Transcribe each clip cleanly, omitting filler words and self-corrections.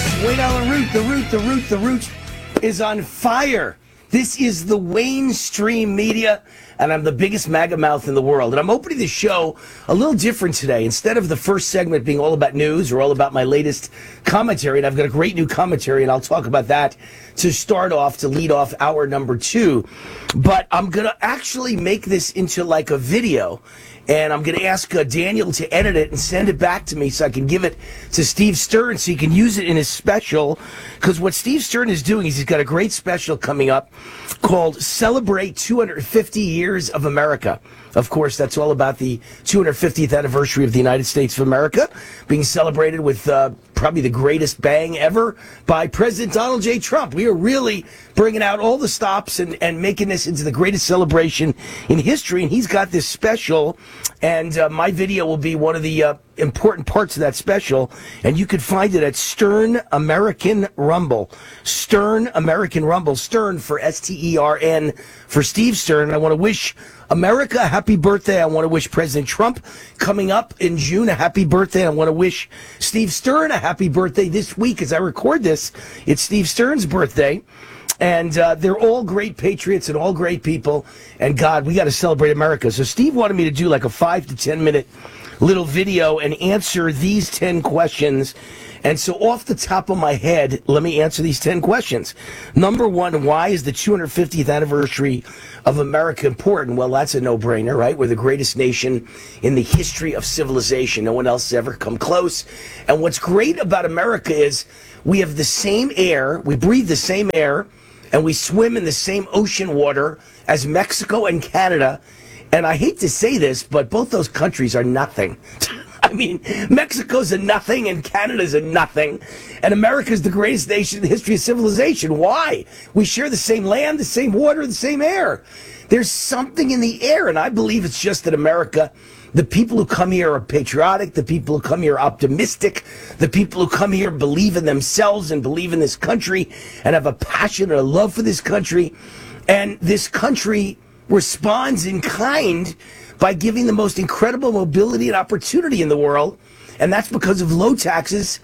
Wayne Allen Root, the root is on fire. This is the Wayne Stream Media, and I'm the biggest MAGA mouth in the world. And I'm opening the show a little different today. Instead of the first segment being all about news or all about my latest commentary, and I've got a great new commentary, and I'll talk about that to start off, to lead off hour number 2. But I'm going to actually make this into like a video. And I'm going to ask Daniel to edit it and send it back to me so I can give it to Steve Stern so he can use it in his special. Because what Steve Stern is doing is he's got a great special coming up called Celebrate 250 Years of America. Of course, that's all about the 250th anniversary of the United States of America being celebrated with probably the greatest bang ever by President Donald J. Trump. We are really bringing out all the stops and making this into the greatest celebration in history. And he's got this special, and my video will be one of the important parts of that special. And you can find it at Stern American Rumble. Stern American Rumble. Stern for S-T-E-R-N for Steve Stern. I want to wish America a happy birthday. I want to wish President Trump coming up in June a happy birthday. I want to wish Steve Stern a happy birthday this week as I record this. It's Steve Stern's birthday. And they're all great patriots and all great people. And God, we got to celebrate America. So Steve wanted me to do like a 5 to 10 minute little video and answer these 10 questions. And so off the top of my head, let me answer these 10 questions. Number one, why is the 250th anniversary of America important? Well, that's a no-brainer, right? We're the greatest nation in the history of civilization. No one else has ever come close. And what's great about America is we have the same air, we breathe the same air, and we swim in the same ocean water as Mexico and Canada. And I hate to say this, but both those countries are nothing. I mean, Mexico's a nothing and Canada's a nothing. And America's the greatest nation in the history of civilization. Why? We share the same land, the same water, the same air. There's something in the air, and I believe it's just that America, the people who come here are patriotic, the people who come here are optimistic, the people who come here believe in themselves and believe in this country and have a passion and a love for this country. And this country responds in kind by giving the most incredible mobility and opportunity in the world. And that's because of low taxes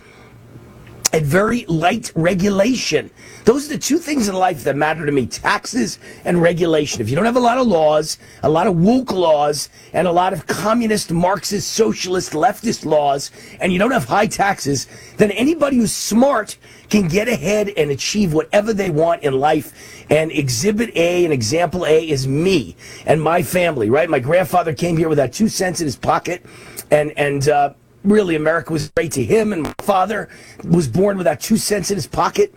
and very light regulation. Those are the two things in life that matter to me, taxes and regulation. If you don't have a lot of laws, a lot of woke laws, and a lot of communist, Marxist, socialist, leftist laws, and you don't have high taxes, then anybody who's smart can get ahead and achieve whatever they want in life. And Exhibit A and Example A is me and my family, right? My grandfather came here without 2 cents in his pocket, and really, America was great to him. And my father was born without 2 cents in his pocket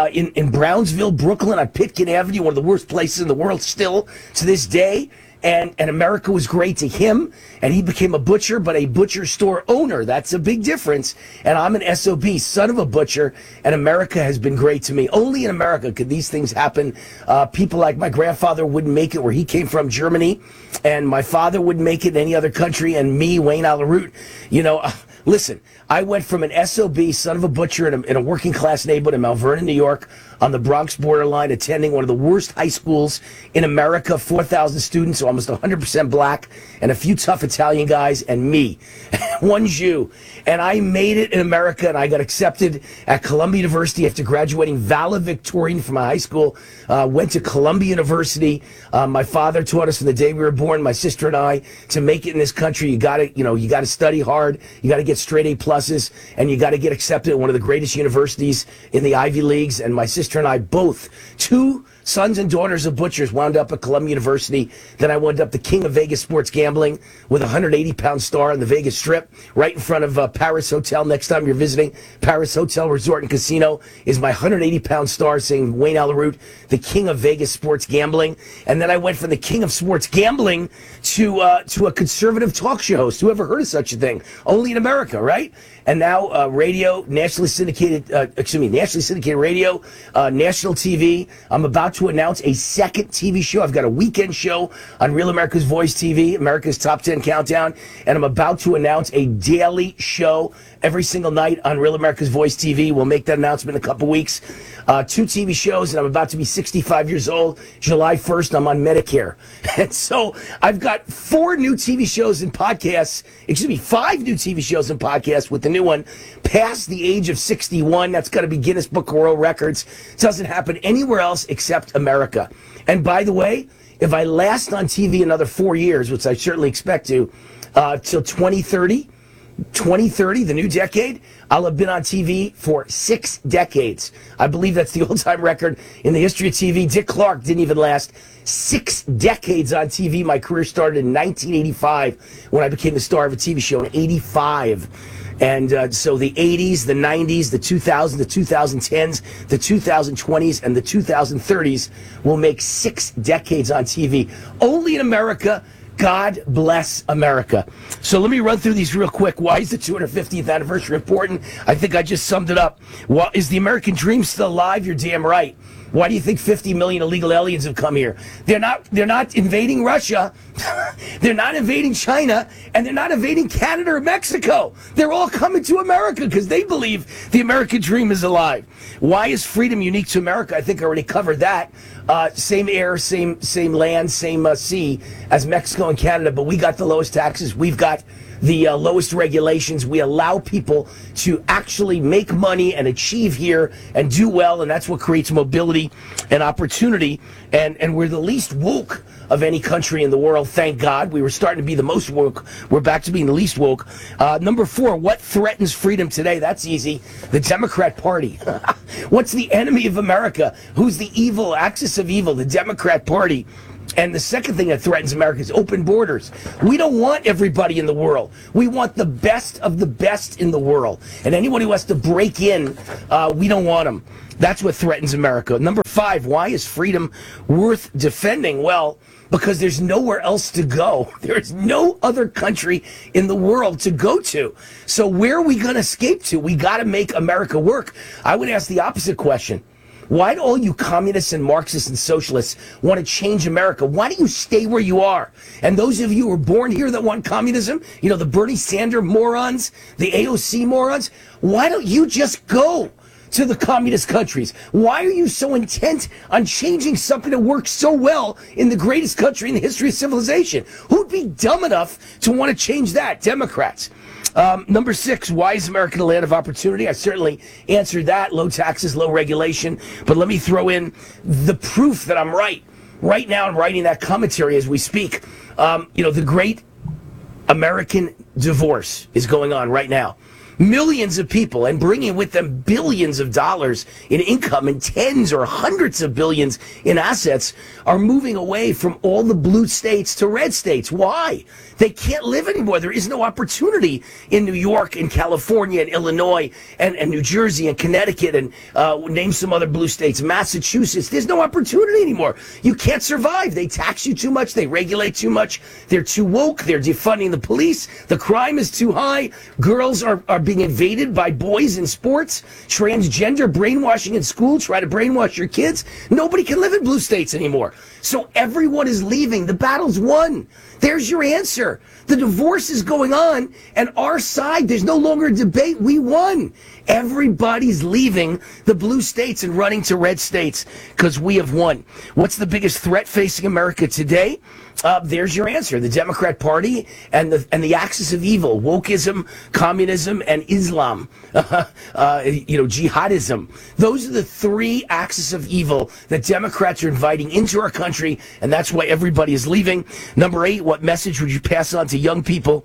in Brownsville, Brooklyn, on Pitkin Avenue, one of the worst places in the world still to this day. And America was great to him, and he became a butcher, but a butcher store owner. That's a big difference. And I'm an SOB, son of a butcher, and America has been great to me. Only in America could these things happen. People like my grandfather wouldn't make it where he came from, Germany, and my father wouldn't make it in any other country, and me, Wayne Allen Root, you know, listen, I went from an SOB, son of a butcher, in a working class neighborhood in Mount Vernon, New York, on the Bronx borderline, attending one of the worst high schools in America, 4,000 students, almost 100% black, and a few tough Italian guys, and me, one Jew. And I made it in America, and I got accepted at Columbia University after graduating valedictorian from my high school. Went to Columbia University. My father taught us from the day we were born, my sister and I, to make it in this country, you gotta study hard, you gotta get straight A pluses, and you gotta get accepted at one of the greatest universities in the Ivy Leagues. And my sister and I both, 2 sons and daughters of butchers, wound up at Columbia University. Then I wound up the king of Vegas sports gambling with a 180-pound star on the Vegas Strip, right in front of Paris Hotel. Next time you're visiting, Paris Hotel Resort and Casino is my 180-pound star saying Wayne Allen Root, the king of Vegas sports gambling. And then I went from the king of sports gambling to a conservative talk show host. Who ever heard of such a thing? Only in America, right? And now radio, nationally syndicated radio, national TV. I'm about to announce a second TV show. I've got a weekend show on Real America's Voice TV, America's Top 10 Countdown, and I'm about to announce a daily show every single night on Real America's Voice TV. We'll make that announcement in a couple weeks. 2 TV shows, and I'm about to be 65 years old. July 1st, I'm on Medicare. And so I've got 4 new TV shows and podcasts, 5 new TV shows and podcasts with the new one past the age of 61. That's got to be Guinness Book of World Records. It doesn't happen anywhere else except America. And by the way, if I last on TV another 4 years, which I certainly expect to, till 2030, the new decade, I'll have been on TV for 6 decades. I believe that's the all-time record in the history of TV. Dick Clark didn't even last 6 decades on TV. My career started in 1985 when I became the star of a TV show in 85. And so the 80s, the 90s, the 2000s, the 2010s, the 2020s, and the 2030s will make 6 decades on TV. Only in America. God bless America. So let me run through these real quick. Why is the 250th anniversary important? I think I just summed it up. Well, is the American dream still alive? You're damn right. Why do you think 50 million illegal aliens have come here? They're not invading Russia. They're not invading China, and they're not invading Canada or Mexico. They're all coming to America because they believe the American dream is alive. Why is freedom unique to America? I think I already covered that. Same air, same land, same sea as Mexico and Canada, but we got the lowest taxes. We've got the lowest regulations. We allow people to actually make money and achieve here and do well, and that's what creates mobility and opportunity. And we're the least woke of any country in the world, thank God. We were starting to be the most woke. We're back to being the least woke. Number 4, what threatens freedom today? That's easy. The Democrat Party. What's the enemy of America? Who's the evil axis of evil? The Democrat Party. And the second thing that threatens America is open borders. We don't want everybody in the world. We want the best of the best in the world. And anyone who has to break in, we don't want them. That's what threatens America. Number 5, why is freedom worth defending? Well, because there's nowhere else to go. There's no other country in the world to go to. So where are we going to escape to? We got to make America work. I would ask the opposite question. Why do all you communists and Marxists and socialists want to change America? Why don't you stay where you are? And those of you who were born here that want communism, you know, the Bernie Sanders morons, the AOC morons, why don't you just go to the communist countries? Why are you so intent on changing something that works so well in the greatest country in the history of civilization? Who'd be dumb enough to want to change that? Democrats. Number 6, why is America a land of opportunity? I certainly answered that. Low taxes, low regulation. But let me throw in the proof that I'm right. Right now, I'm writing that commentary as we speak. The great American divorce is going on right now. Millions of people, and bringing with them billions of dollars in income and tens or hundreds of billions in assets, are moving away from all the blue states to red states. Why? They can't live anymore. There is no opportunity in New York and California and Illinois and New Jersey and Connecticut and name some other blue states, Massachusetts. There's no opportunity anymore. You can't survive. They tax you too much. They regulate too much. They're too woke. They're defunding the police. The crime is too high. Girls are being invaded by boys in sports. Transgender brainwashing in school. Try to brainwash your kids. Nobody can live in blue states anymore. So everyone is leaving. The battle's won. There's your answer. The divorce is going on, and our side, there's no longer a debate. We won. Everybody's leaving the blue states and running to red states because we have won. What's the biggest threat facing America today? There's your answer. The Democrat Party and the axis of evil, wokeism, communism, and Islam, jihadism. Those are the 3 axes of evil that Democrats are inviting into our country, and that's why everybody is leaving. Number 8, what message would you pass on to young people?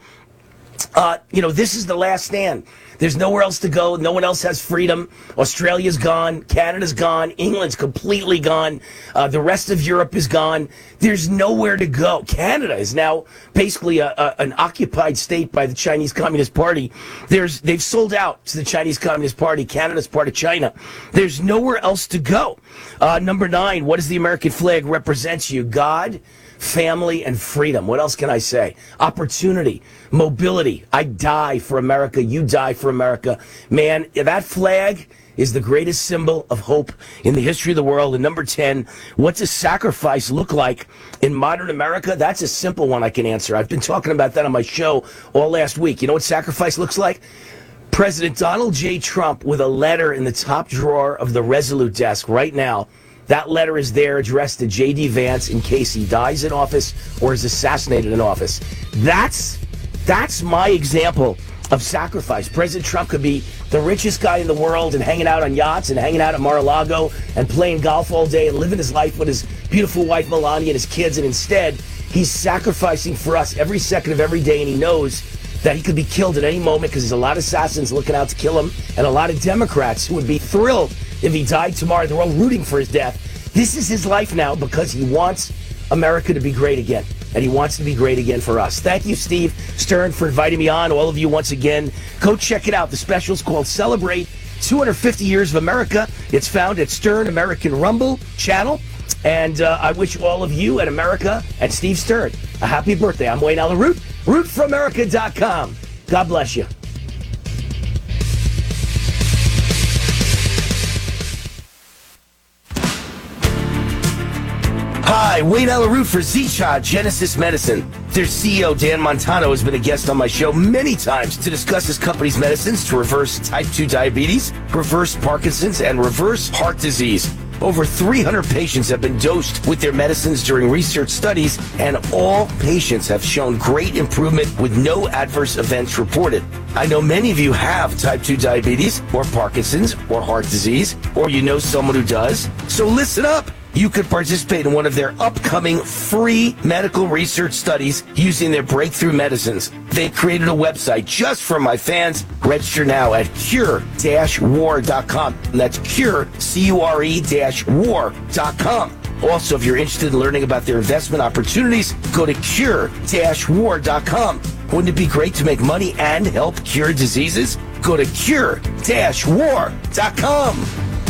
This is the last stand. There's nowhere else to go. No one else has freedom. Australia's gone. Canada's gone. England's completely gone. The rest of Europe is gone. There's nowhere to go. Canada is now basically an occupied state by the Chinese Communist Party. They've sold out to the Chinese Communist Party. Canada's part of China. There's nowhere else to go. Number 9, what does the American flag represent to you? God, family, and freedom. What else can I say? Opportunity, mobility. I die for America. You die for America. Man, that flag is the greatest symbol of hope in the history of the world. And number 10, what does sacrifice look like in modern America? That's a simple one I can answer. I've been talking about that on my show all last week. You know what sacrifice looks like? President Donald J. Trump with a letter in the top drawer of the Resolute desk right now. That letter is there addressed to J.D. Vance in case he dies in office or is assassinated in office. That's my example of sacrifice. President Trump could be the richest guy in the world and hanging out on yachts and hanging out at Mar-a-Lago and playing golf all day and living his life with his beautiful wife Melania and his kids, and instead he's sacrificing for us every second of every day, and he knows that he could be killed at any moment because there's a lot of assassins looking out to kill him and a lot of Democrats who would be thrilled if he died tomorrow. They're all rooting for his death. This is his life now because he wants America to be great again, and he wants to be great again for us. Thank you, Steve Stern, for inviting me on. All of you, once again, go check it out. The special is called Celebrate 250 Years of America. It's found at Stern American Rumble channel. And I wish all of you at America and Steve Stern a happy birthday. I'm Wayne Allyn Root, rootforamerica.com. God bless you. Hi, Wayne Allyn Root for Z-Shot Genesis Medicine. Their CEO, Dan Montano, has been a guest on my show many times to discuss his company's medicines to reverse type 2 diabetes, reverse Parkinson's, and reverse heart disease. Over 300 patients have been dosed with their medicines during research studies, and all patients have shown great improvement with no adverse events reported. I know many of you have type 2 diabetes or Parkinson's or heart disease, or you know someone who does. So listen up. You could participate in one of their upcoming free medical research studies using their breakthrough medicines. They created a website just for my fans. Register now at cure-war.com. That's cure, C-U-R-E-war.com. Also, if you're interested in learning about their investment opportunities, go to cure-war.com. Wouldn't it be great to make money and help cure diseases? Go to cure-war.com.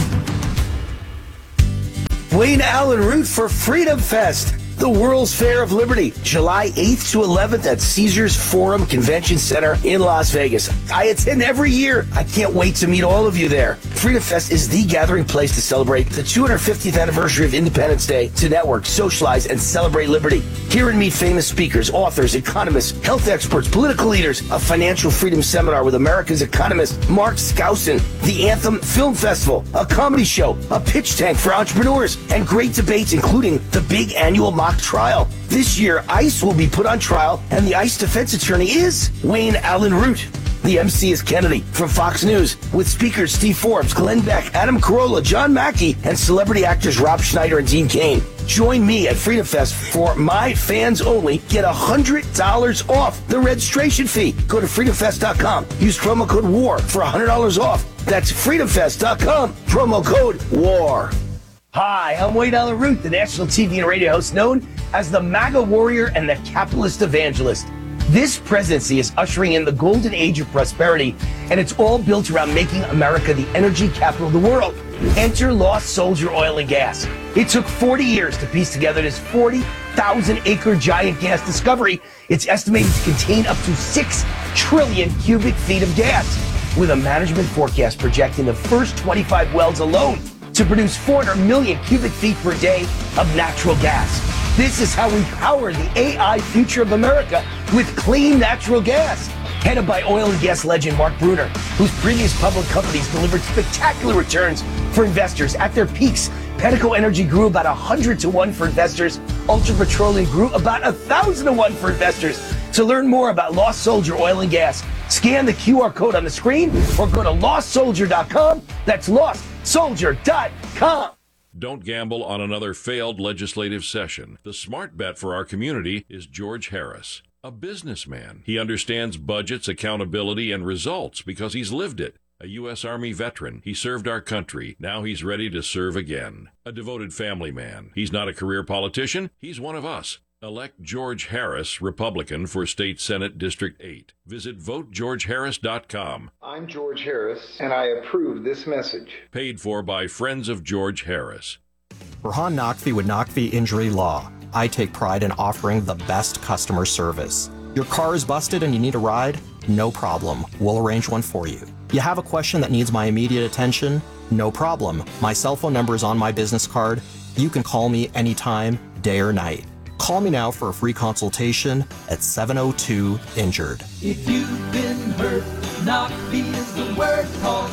Wayne Allyn Root for Freedom Fest, the World's Fair of Liberty, July 8th to 11th at Caesars Forum Convention Center in Las Vegas. I attend every year. I can't wait to meet all of you there. Freedom Fest is the gathering place to celebrate the 250th anniversary of Independence Day, to network, socialize, and celebrate liberty. Hear and meet famous speakers, authors, economists, health experts, political leaders, a financial freedom seminar with America's economist Mark Skousen, the Anthem Film Festival, a comedy show, a pitch tank for entrepreneurs, and great debates including the big annual mock trial. This year, ICE will be put on trial, and the ICE defense attorney is Wayne Allyn Root. The MC is Kennedy from Fox News, with speakers Steve Forbes, Glenn Beck, Adam Carolla, John Mackey, and celebrity actors Rob Schneider and Dean Cain. Join me at Freedom Fest for my fans only. Get $100 off the registration fee. Go to freedomfest.com. Use promo code WAR for $100 off. That's freedomfest.com. Promo code WAR. Hi, I'm Wayne Allyn Root, the national TV and radio host known as the MAGA warrior and the capitalist evangelist. This presidency is ushering in the golden age of prosperity, and it's all built around making America the energy capital of the world. Enter Lost Soldier Oil and Gas. It took 40 years to piece together this 40,000-acre giant gas discovery. It's estimated to contain up to 6 trillion cubic feet of gas, with a management forecast projecting the first 25 wells alone to produce 400 million cubic feet per day of natural gas. This is how we power the AI future of America, with clean natural gas. Headed by oil and gas legend Mark Brunner, whose previous public companies delivered spectacular returns for investors. At their peaks, Pedico Energy grew about 100 to 1 for investors. Ultra Petroleum grew about 1,000 to 1 for investors. To learn more about Lost Soldier Oil and Gas, scan the QR code on the screen or go to lostsoldier.com. That's lostsoldier.com. Don't gamble on another failed legislative session. The smart bet for our community is George Harris, a businessman. He understands budgets, accountability, and results because he's lived it. A U.S. Army veteran, he served our country. Now he's ready to serve again. A devoted family man. He's not a career politician. He's one of us. Elect George Harris, Republican, for State Senate District 8. Visit votegeorgeharris.com. I'm George Harris, and I approve this message. Paid for by Friends of George Harris. Burhan Naqvi with Naqvi Injury Law. I take pride in offering the best customer service. Your car is busted and you need a ride? No problem. We'll arrange one for you. You have a question that needs my immediate attention? No problem. My cell phone number is on my business card. You can call me anytime, day or night. Call me now for a free consultation at 702-INJURED. If you've been hurt, NOCFI is the word. Call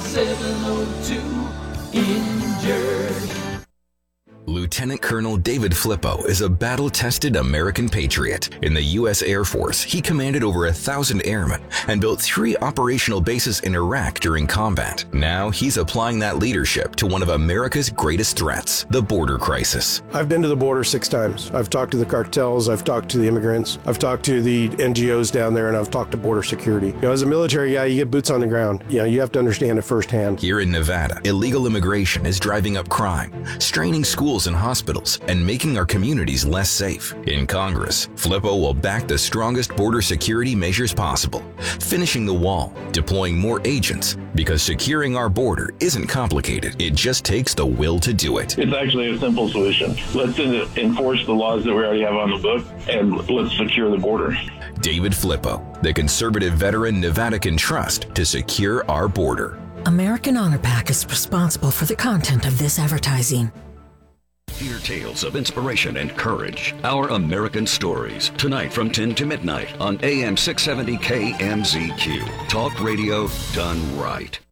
702-INJURED. Lieutenant Colonel David Flippo is a battle-tested American patriot. In the U.S. Air Force, he commanded over 1,000 airmen and built 3 operational bases in Iraq during combat. Now he's applying that leadership to one of America's greatest threats, the border crisis. I've been to the border 6 times. I've talked to the cartels, I've talked to the immigrants, I've talked to the NGOs down there, and I've talked to border security. You know, as a military guy, you get boots on the ground. You know, you have to understand it firsthand. Here in Nevada, illegal immigration is driving up crime, straining schools and hospitals, and making our communities less safe. In Congress, Flippo will back the strongest border security measures possible, finishing the wall, deploying more agents, because securing our border isn't complicated. It just takes the will to do it. It's actually a simple solution. Let's enforce the laws that we already have on the book, and let's secure the border. David Flippo, the conservative veteran Nevada can trust to secure our border. American Honor Pack is responsible for the content of this advertising. Hear tales of inspiration and courage. Our American Stories. Tonight from 10 to midnight on AM 670 KMZQ. Talk radio done right.